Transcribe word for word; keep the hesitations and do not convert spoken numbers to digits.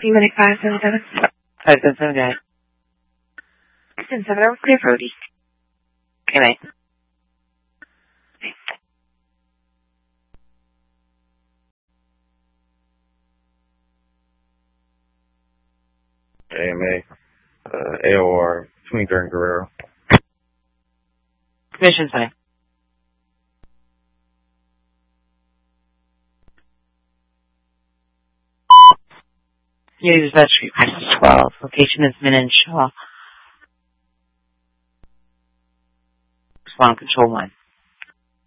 Unit five seven seven. five seven seven, guys. ten seven, I was clear for Odie. Good night. A M A, uh, A O R, Twinkler and Guerrero. Commission's fine. Yeah, dispatch request twelve. Location is Min and Shaw. Respond control one.